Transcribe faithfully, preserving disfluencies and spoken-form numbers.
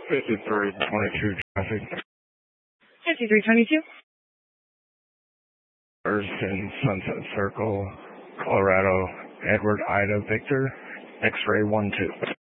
fifty-three twenty-two traffic. fifty-three twenty-two. In Sunset Circle, Colorado, Edward Ida Victor, X-ray one two.